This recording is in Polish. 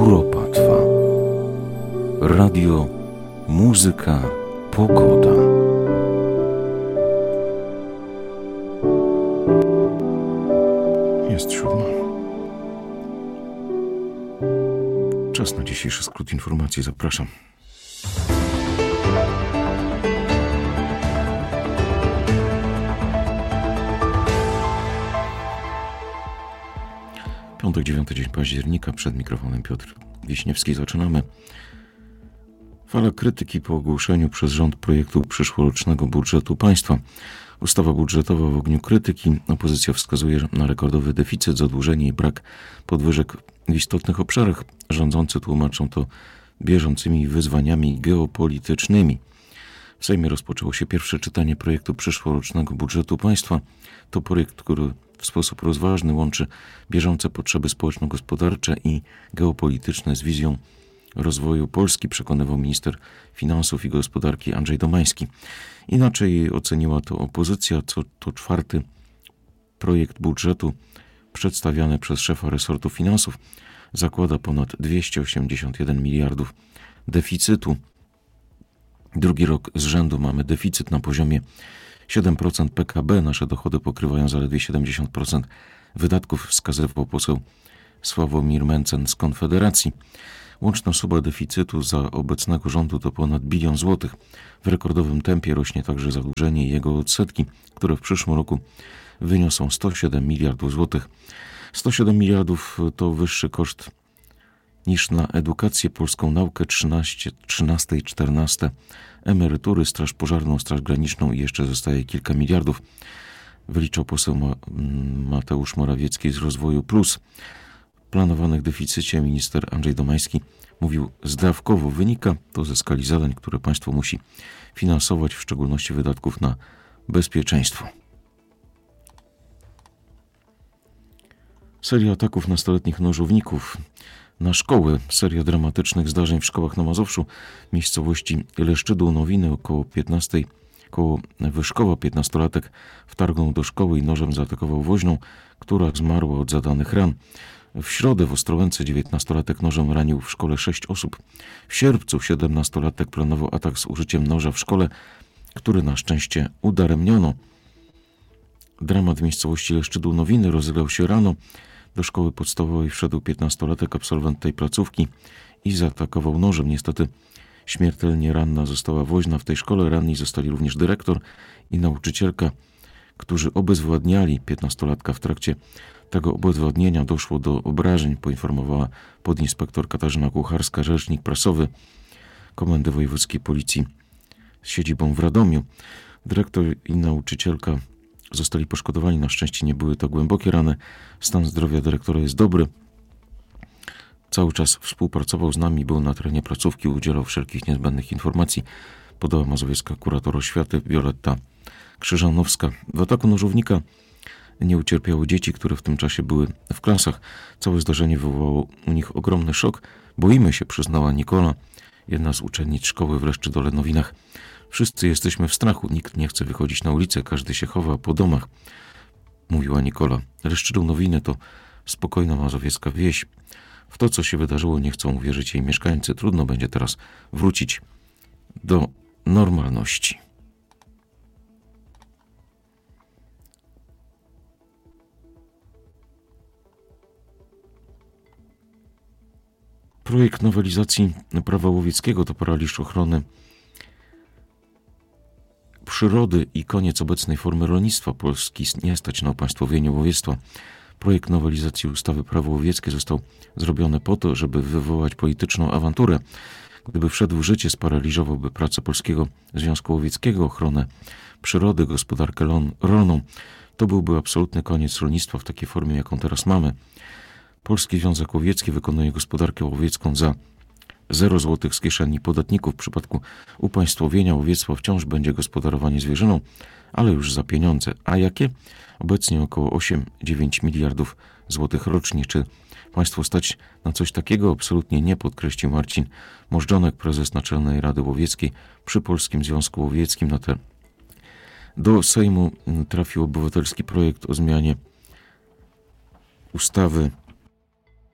Europa trwa. Radio, muzyka, pogoda. Jest 7. Czas na dzisiejszy skrót informacji. Zapraszam. Piątek, 9 dzień października, przed mikrofonem Piotr Wiśniewski. Zaczynamy. Fala krytyki po ogłoszeniu przez rząd projektu przyszłorocznego budżetu państwa. Ustawa budżetowa w ogniu krytyki. Opozycja wskazuje na rekordowy deficyt, zadłużenie i brak podwyżek w istotnych obszarach. Rządzący tłumaczą to bieżącymi wyzwaniami geopolitycznymi. W Sejmie rozpoczęło się pierwsze czytanie projektu przyszłorocznego budżetu państwa. To projekt, który w sposób rozważny łączy bieżące potrzeby społeczno-gospodarcze i geopolityczne z wizją rozwoju Polski, przekonywał minister finansów i gospodarki Andrzej Domański. Inaczej oceniła to opozycja. To czwarty projekt budżetu przedstawiany przez szefa resortu finansów. Zakłada ponad 281 miliardów deficytu. Drugi rok z rzędu mamy deficyt na poziomie 7% PKB. Nasze dochody pokrywają zaledwie 70% wydatków, wskazywał poseł Sławomir Mencen z Konfederacji. Łączna suma deficytu za obecnego rządu to ponad 1 bilion złotych. W rekordowym tempie rośnie także zadłużenie i jego odsetki, które w przyszłym roku wyniosą 107 miliardów złotych. 107 miliardów to wyższy koszt niż na edukację, polską naukę, 13 i 14 emerytury, straż pożarną, straż graniczną i jeszcze zostaje kilka miliardów, wyliczał poseł Mateusz Morawiecki z Rozwoju Plus. W planowanych deficycie minister Andrzej Domański mówił zdawkowo. Wynika to ze skali zadań, które państwo musi finansować, w szczególności wydatków na bezpieczeństwo. Seria ataków nastoletnich nożowników na szkoły. Seria dramatycznych zdarzeń w szkołach na Mazowszu. W miejscowości Leszczydu Nowiny koło Wyszkowa 15-latek wtargnął do szkoły i nożem zaatakował woźną, która zmarła od zadanych ran. W środę w Ostrołęce 19-latek nożem ranił w szkole 6 osób. W sierpcu 17-latek planował atak z użyciem noża w szkole, który na szczęście udaremniono. Dramat w miejscowości Leszczydu Nowiny rozegrał się rano. Do szkoły podstawowej wszedł 15-latek, absolwent tej placówki, i zaatakował nożem. Niestety śmiertelnie ranna została woźna w tej szkole. Ranni zostali również dyrektor i nauczycielka, którzy obezwładniali 15-latka. W trakcie tego obezwładnienia doszło do obrażeń, poinformowała podinspektor Katarzyna Kucharska, rzecznik prasowy Komendy Wojewódzkiej Policji z siedzibą w Radomiu. Dyrektor i nauczycielka zostali poszkodowani. Na szczęście nie były to głębokie rany. Stan zdrowia dyrektora jest dobry. Cały czas współpracował z nami, był na terenie placówki, udzielał wszelkich niezbędnych informacji, podała mazowiecka kurator oświaty Wioletta Krzyżanowska. W ataku nożownika nie ucierpiały dzieci, które w tym czasie były w klasach. Całe zdarzenie wywołało u nich ogromny szok. Boimy się, przyznała Nikola, jedna z uczennic szkoły w Leszczydole Nowinach. Wszyscy jesteśmy w strachu, nikt nie chce wychodzić na ulicę, każdy się chowa po domach, mówiła Nikola. Leszczydł Nowiny to spokojna mazowiecka wieś. W to, co się wydarzyło, nie chcą uwierzyć jej mieszkańcy. Trudno będzie teraz wrócić do normalności. Projekt nowelizacji prawa łowieckiego to paraliż ochrony przyrody i koniec obecnej formy rolnictwa. Polski nie stać na upaństwowienie łowiectwa. Projekt nowelizacji ustawy Prawo łowieckie został zrobiony po to, żeby wywołać polityczną awanturę. Gdyby wszedł w życie, sparaliżowałby pracę Polskiego Związku Łowieckiego, ochronę przyrody, gospodarkę rolną. To byłby absolutny koniec rolnictwa w takiej formie, jaką teraz mamy. Polski Związek Łowiecki wykonuje gospodarkę łowiecką za 0 zł z kieszeni podatników. W przypadku upaństwowienia łowiectwa wciąż będzie gospodarowanie zwierzyną, ale już za pieniądze. A jakie? Obecnie około 8-9 miliardów złotych rocznie. Czy państwo stać na coś takiego? Absolutnie nie, podkreślił Marcin Możdżonek, prezes Naczelnej Rady Łowieckiej przy Polskim Związku Łowieckim. Do Sejmu trafił obywatelski projekt o zmianie ustawy